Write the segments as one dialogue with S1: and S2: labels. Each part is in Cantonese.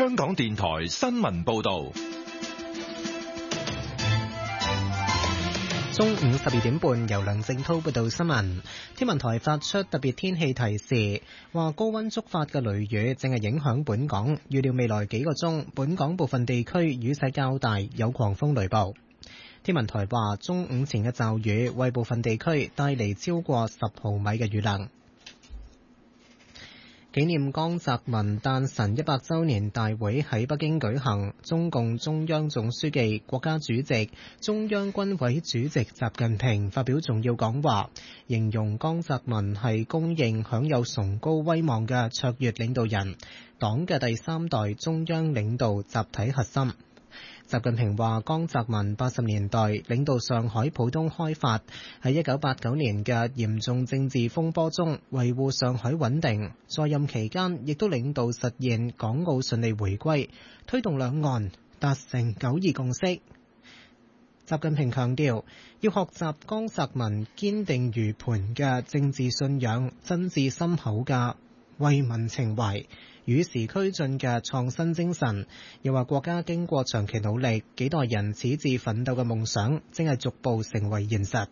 S1: 香港電台新聞報道。
S2: 中午12點半，由梁正濤報道新聞。天文台發出特別天氣提示，話高溫觸發嘅雷雨正係影響本港，預料未來幾個鐘，本港部分地區雨勢較大，有狂風雷暴。天文台話，中午前嘅驟雨為部分地區帶嚟超過10毫米嘅雨量。紀念江澤民誕辰100週年大會喺北京舉行，中共中央總書記、國家主席、中央軍委主席習近平發表重要講話，形容江澤民係公認享有崇高威望嘅卓越領導人，黨嘅第3代中央領導集體核心。習近平話，江澤民80年代領導上海浦東開發，喺1989年嘅嚴重政治風波中維護上海穩定，在任期間亦都領導實現港澳順利回歸，推動兩岸達成九二共識。習近平強調，要學習江澤民堅定如磐嘅政治信仰、真摯深厚嘅為民情懷、與時俱進嘅創新精神。又話國家經過長期努力，幾代人矢志奮鬥嘅夢想正係逐步成為現實。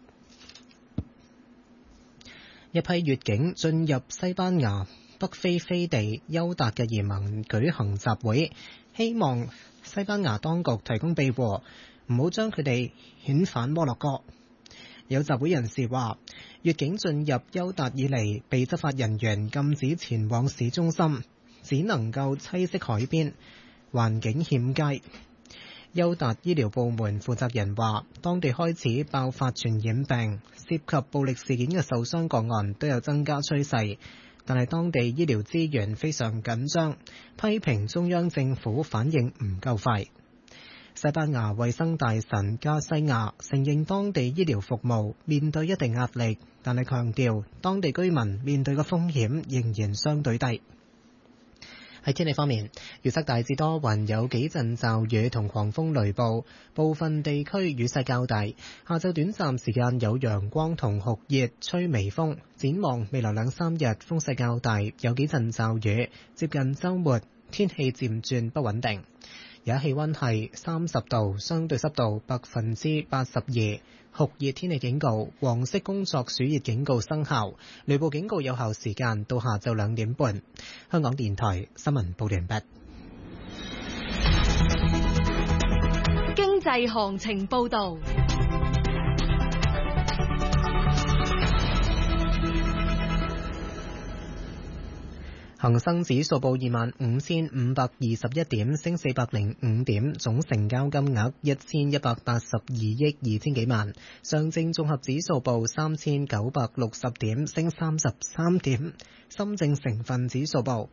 S2: 一批越境進入西班牙北非飛地休達嘅移民舉行集會，希望西班牙當局提供庇護，唔好將佢哋遣返摩洛哥。有集會人士話，越境進入休達以嚟，被執法人員禁止前往市中心，只能夠棲息海邊，環境欠佳。休達醫療部門負責人話，當地開始爆發傳染病，涉及暴力事件嘅受傷個案都有增加趨勢，但係當地醫療資源非常緊張，批評中央政府反應唔夠快。西班牙衛生大臣加西亞承認當地醫療服務面對一定壓力，但係強調當地居民面對嘅風險仍然相對低。喺天氣方面，預測大致多雲，有幾陣驟雨同狂風雷暴，部分地區雨勢較大。下晝短暫時間有陽光同酷熱，吹微風。展望未來2-3日風勢較大，有幾陣驟雨。接近週末，天氣漸轉不穩定。而家氣溫係30度，相對濕度82%，酷熱天氣警告、黃色工作暑熱警告生效，雷暴警告有效時間到下晝2點半。香港電台新聞報道完畢。
S3: 經濟行情報道。
S2: 恒生指數報25,521點，升405點，總成交金額1182億2千幾萬。上證綜合指數報3,960點，升33點。深證成分指數報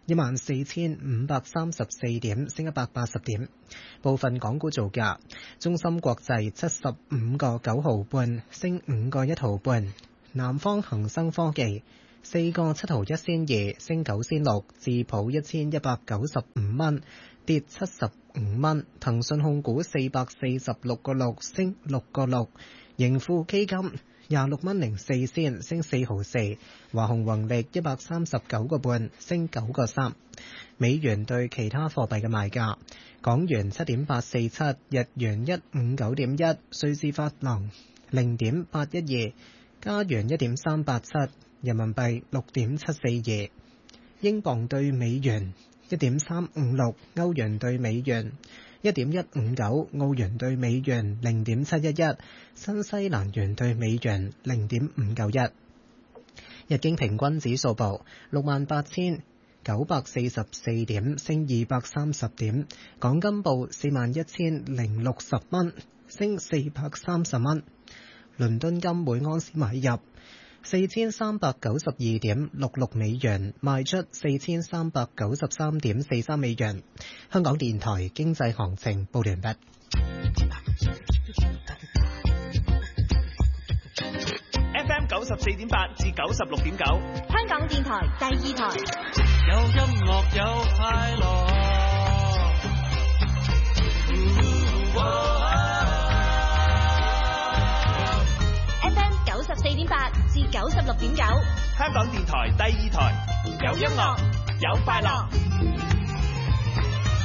S2: 14,534點，升180點。部分港股造價：中芯國際75個9毫半，升5個1毫半；南方恒生科技4個7毫1仙2，升9仙6；智普1195蚊，跌75蚊；騰訊控股446個6，升6個6；盈富基金26蚊04仙，升4毫4；華虹宏力139個半，升9個3。美元對其他貨幣嘅賣價：港元7.847，日元159.1，瑞士法郎0.812，加元1.387。人民幣6.742，英鎊對美元1.356，歐元對美元1.159，澳元對美元0.711，新西蘭元對美元0.591。日經平均指數報68,944點，升230點。港金報41,060蚊，升430蚊。倫敦金每盎司買入4,392.66美元，賣出4,393.43美元。香港電台經濟行情報完畢。
S4: FM 94.8至96.9，
S3: 香港電台第2台。
S5: 有音樂有快樂。
S3: FM 94.8至96.9，
S4: 香港電台第2台，有音樂有快樂。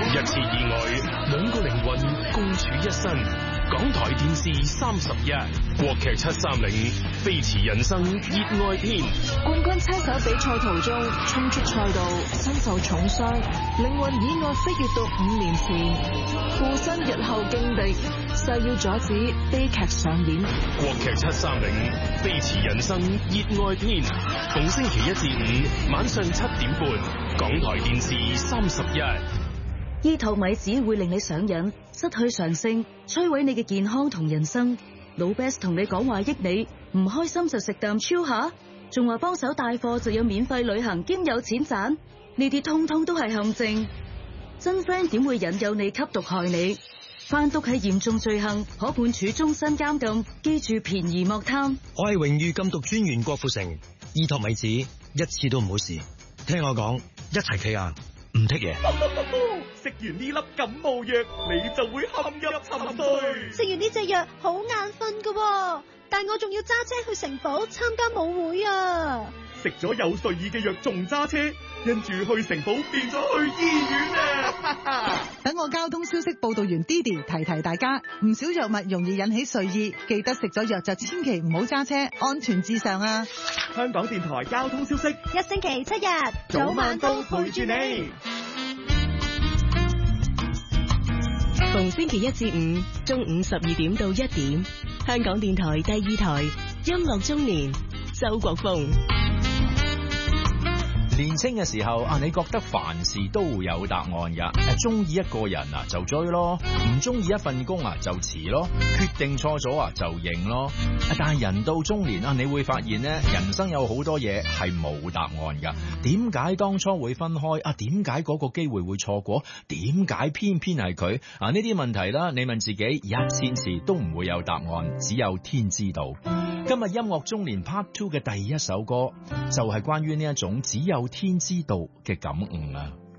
S6: 一次意外，兩個靈魂共處一身。港台電視31，國劇730，飛馳人生熱愛篇。
S7: 冠軍車手比賽途中衝出賽道，身受重傷，靈魂意外飛越到5年前，附身日後勁敵，誓要阻止悲劇上演。
S6: 國劇730，飛馳人生熱愛篇，逢星期1至5晚上7點半，港台電視31。
S8: 醫肚米子會令你上癮，失去常性，摧毀你嘅健康同人生。老 Best 同你講話益你，唔開心就食啖超下，仲話幫手帶貨就有免費旅行兼有錢賺，呢啲通通都係陷阱。真 friend 點會引誘你吸毒害你？販毒係嚴重罪行，可判處終身監禁。記住便宜莫貪。
S9: 我係榮譽禁毒專員郭富城，醫托米子一次都唔好試，聽我講，一齊企硬，唔剔嘢。
S4: 食完呢粒感冒藥，你就會陷入沉睡。
S10: 食完呢隻藥好眼瞓噶，但我仲要揸車去城堡參加舞會啊！
S4: 食咗有睡意嘅藥仲揸車，跟住去城堡變咗去醫院啊！
S11: 等我交通消息報道員 Didi 提提大家，唔少藥物容易引起睡意，記得食咗藥就千祈唔好揸車，安全至上啊！
S4: 香港電台交通消息，
S10: 一星期7日，早晚都陪住你。
S3: 逢星期1至5中午12點到1點，香港電台第2台音樂中年，周國峰。
S1: 年青嘅時候啊，你覺得凡事都會有答案㗎，中意一個人啊就追咯，唔中意一份工啊就辭咯，決定錯咗啊就認咯。但係人到中年啊，你會發現呢，人生有好多嘢係冇答案㗎。點解當初會分開啊？點解嗰個機會會錯過？點解偏偏係佢啊？呢啲問題啦，你問自己1000次都唔會有答案，只有天知道。今日音樂中年 Part 2嘅第一首歌就係關於呢一種只有天知道嘅感悟啊！